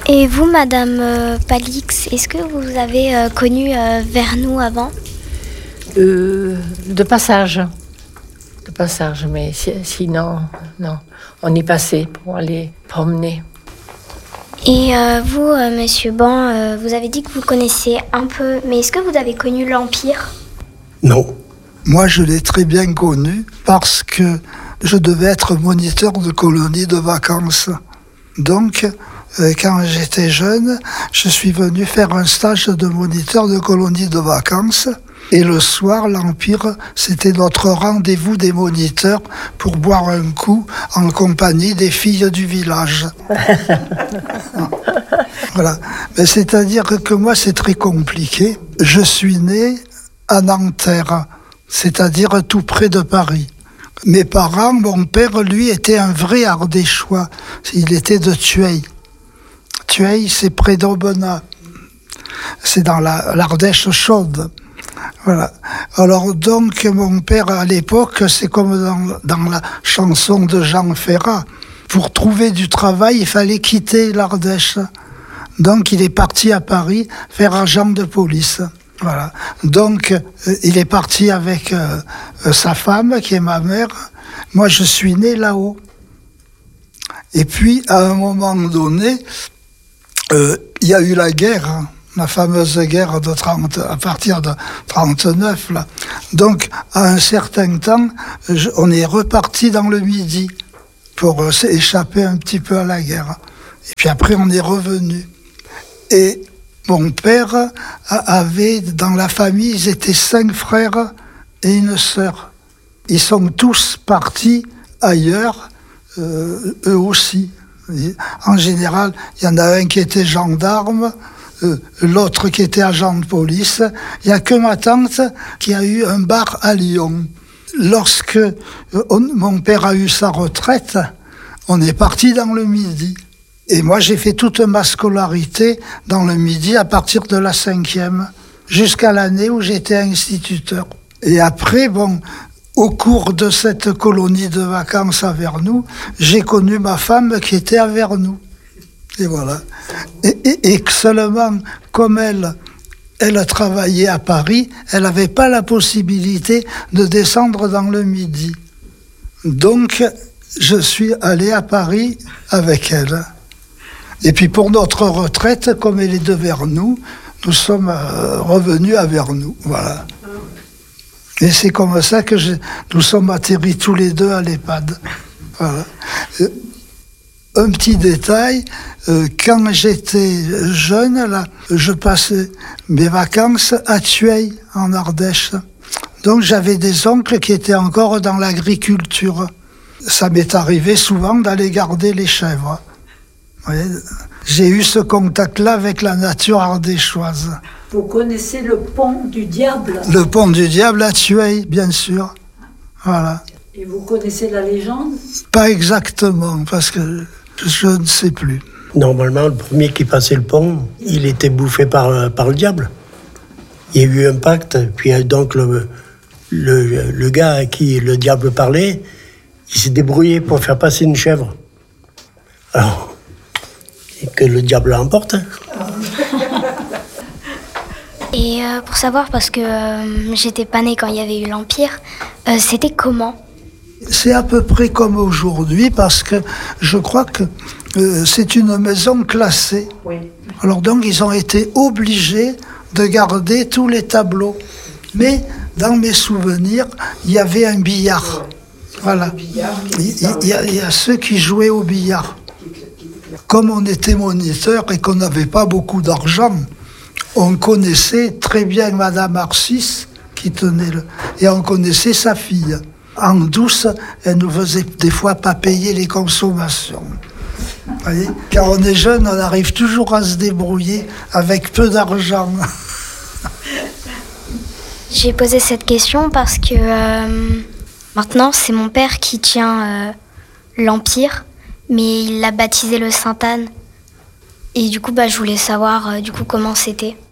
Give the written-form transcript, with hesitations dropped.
Et vous, Madame Palix, est-ce que vous avez connu Vernoux avant ? De passage. Mais sinon, non. On y passait pour aller promener. Et vous, Monsieur Ban, vous avez dit que vous connaissiez un peu, mais est-ce que vous avez connu l'Empire ? Non. Moi, je l'ai très bien connu parce que je devais être moniteur de colonie de vacances. Donc, quand j'étais jeune, je suis venu faire un stage de moniteur de colonie de vacances. Et le soir, l'Empire, c'était notre rendez-vous des moniteurs pour boire un coup en compagnie des filles du village. Voilà. Mais c'est-à-dire que moi, c'est très compliqué. Je suis né à Nanterre, c'est-à-dire tout près de Paris. Mes parents, mon père, lui, était un vrai Ardéchois. Il était de Thueil. Thueil, c'est près d'Aubenas. C'est dans l'Ardèche chaude. Voilà. Alors donc, mon père, à l'époque, c'est comme dans la chanson de Jean Ferrat. Pour trouver du travail, il fallait quitter l'Ardèche. Donc, il est parti à Paris faire agent de police. Voilà. Donc, il est parti avec sa femme, qui est ma mère. Moi, je suis né là-haut. Et puis, à un moment donné, il y a eu la guerre, hein. La fameuse guerre de 30, à partir de 39, là. Donc, à un certain temps, on est reparti dans le Midi pour échapper un petit peu à la guerre. Et puis après, on est revenu. Et mon père avait, dans la famille, ils étaient 5 frères et une sœur. Ils sont tous partis ailleurs, eux aussi. En général, il y en a un qui était gendarme, l'autre qui était agent de police. Il n'y a que ma tante qui a eu un bar à Lyon. Lorsque mon père a eu sa retraite, on est parti dans le Midi. Et moi, j'ai fait toute ma scolarité dans le Midi à partir de la 5e, jusqu'à l'année où j'étais instituteur. Et après, au cours de cette colonie de vacances à Vernoux, j'ai connu ma femme qui était à Vernoux. Et voilà. Et seulement, comme elle travaillait à Paris, elle n'avait pas la possibilité de descendre dans le Midi. Donc, je suis allé à Paris avec elle. Et puis pour notre retraite, comme elle est de Vernoux, nous sommes revenus à Vernoux. Voilà. Et c'est comme ça que nous sommes atterris tous les deux à l'EHPAD. Voilà. Un petit détail, quand j'étais jeune, là, je passais mes vacances à Thueil, en Ardèche. Donc j'avais des oncles qui étaient encore dans l'agriculture. Ça m'est arrivé souvent d'aller garder les chèvres. Vous voyez, j'ai eu ce contact-là avec la nature ardéchoise. Vous connaissez le pont du Diable ? Le pont du Diable à Thueil, bien sûr. Voilà. Et vous connaissez la légende ? Pas exactement, parce que je ne sais plus. Normalement, le premier qui passait le pont, il était bouffé par le diable. Il y a eu un pacte, puis donc le gars à qui le diable parlait, il s'est débrouillé pour faire passer une chèvre. Alors, et que le diable l'emporte. Et pour savoir, parce que j'étais pas née quand il y avait eu l'Empire, c'était comment ? C'est à peu près comme aujourd'hui, parce que je crois que c'est une maison classée. Oui. Alors donc, ils ont été obligés de garder tous les tableaux. Mais dans mes souvenirs, il y avait un billard. Voilà. Il y a ceux qui jouaient au billard. Comme on était moniteur et qu'on n'avait pas beaucoup d'argent, on connaissait très bien Madame Arcis, qui tenait et on connaissait sa fille. En douce, elle nous faisait des fois pas payer les consommations. Vous voyez ? Quand on est jeune, on arrive toujours à se débrouiller avec peu d'argent. J'ai posé cette question parce que maintenant, c'est mon père qui tient l'Empire, mais il l'a baptisé le Sainte-Anne. Et du coup, je voulais savoir comment c'était.